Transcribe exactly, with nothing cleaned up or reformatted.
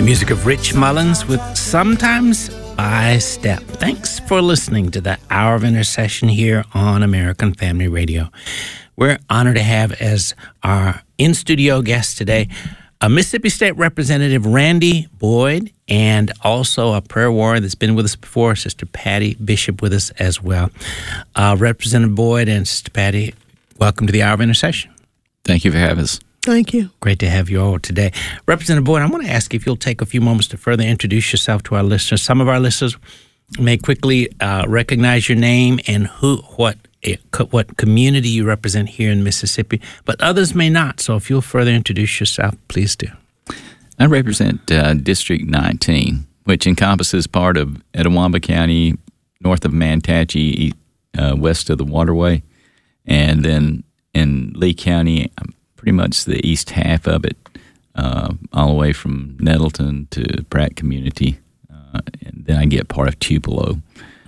The music of Rich Mullins with Sometimes by Step. Thanks for listening to the Hour of Intercession here on American Family Radio. We're honored to have as our in-studio guest today a Mississippi State Representative Randy Boyd, and also a prayer warrior that's been with us before, Sister Patty Bishop, with us as well. Uh, Representative Boyd and Sister Patty, welcome to the Hour of Intercession. Thank you for having us. Thank you. Great to have you all today. Representative Boyd, I want to ask if you'll take a few moments to further introduce yourself to our listeners. Some of our listeners may quickly uh, recognize your name and who, what, what community you represent here in Mississippi, but others may not. So if you'll further introduce yourself, please do. I represent uh, District nineteen, which encompasses part of Etowah County, north of Mantachie, uh, west of the Waterway, and then in Lee County, pretty much the east half of it, uh, all the way from Nettleton to Pratt Community, uh, and then I get part of Tupelo.